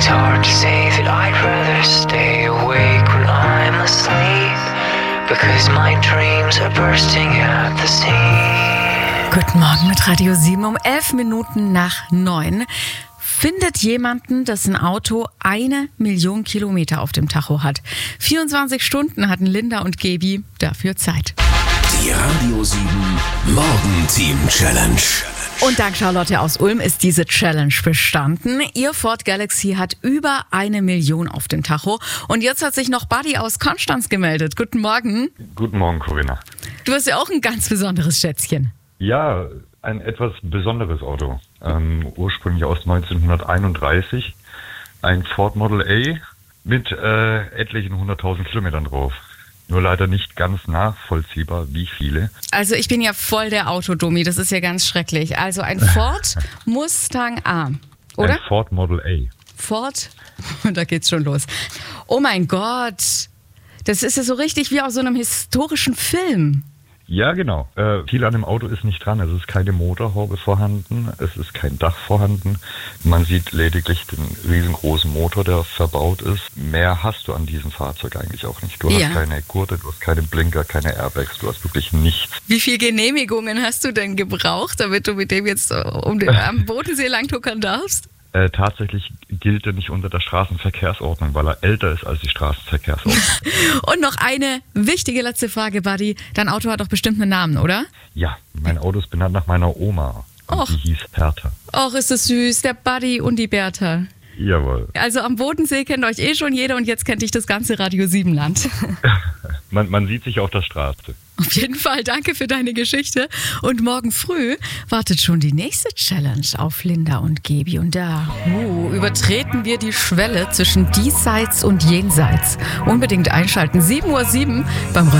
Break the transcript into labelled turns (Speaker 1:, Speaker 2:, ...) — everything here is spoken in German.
Speaker 1: It's hard to say that I'd rather stay awake when I'm asleep, because my dreams are bursting at the seams.
Speaker 2: Guten Morgen mit Radio 7 um 11 Minuten nach 9. Findet jemanden, dessen Auto 1 Million Kilometer auf dem Tacho hat. 24 Stunden hatten Linda und Gaby dafür Zeit.
Speaker 3: Die Radio 7 Morgen-Team Challenge.
Speaker 2: Und dank Charlotte aus Ulm ist diese Challenge bestanden. Ihr Ford Galaxy hat über 1 Million auf dem Tacho. Und jetzt hat sich noch Buddy aus Konstanz gemeldet. Guten Morgen.
Speaker 4: Guten Morgen, Corinna.
Speaker 2: Du hast ja auch ein ganz besonderes Schätzchen.
Speaker 4: Ja, ein etwas besonderes Auto. Ursprünglich aus 1931. Ein Ford Model A mit etlichen 100.000 Kilometern drauf. Nur leider nicht ganz nachvollziehbar, wie viele.
Speaker 2: Also ich bin ja voll der Autodummi, das ist ja ganz schrecklich. Also ein Ford Mustang A, oder?
Speaker 4: Ein Ford Model A.
Speaker 2: Ford, da geht's schon los. Oh mein Gott, das ist ja so richtig wie aus so einem historischen Film.
Speaker 4: Ja, genau. Viel an dem Auto ist nicht dran. Es ist keine Motorhaube vorhanden, es ist kein Dach vorhanden. Man sieht lediglich den riesengroßen Motor, der verbaut ist. Mehr hast du an diesem Fahrzeug eigentlich auch nicht. Du hast keine Gurte, du hast keine Blinker, keine Airbags, du hast wirklich nichts.
Speaker 2: Wie viele Genehmigungen hast du denn gebraucht, damit du mit dem jetzt am Bodensee langtuckern darfst?
Speaker 4: Tatsächlich gilt er nicht unter der Straßenverkehrsordnung, weil er älter ist als die Straßenverkehrsordnung.
Speaker 2: Und noch eine wichtige letzte Frage, Buddy. Dein Auto hat doch bestimmt einen Namen, oder?
Speaker 4: Ja, mein Auto ist benannt nach meiner Oma. Und die hieß Bertha.
Speaker 2: Och, ist das süß, der Buddy und die Bertha.
Speaker 4: Jawohl.
Speaker 2: Also am Bodensee kennt euch schon jeder und jetzt kennt dich das ganze Radio 7 Land.
Speaker 4: Man sieht sich auf der Straße.
Speaker 2: Auf jeden Fall, danke für deine Geschichte. Und morgen früh wartet schon die nächste Challenge auf Linda und Gaby. Und da übertreten wir die Schwelle zwischen diesseits und jenseits. Unbedingt einschalten, 7:07 Uhr beim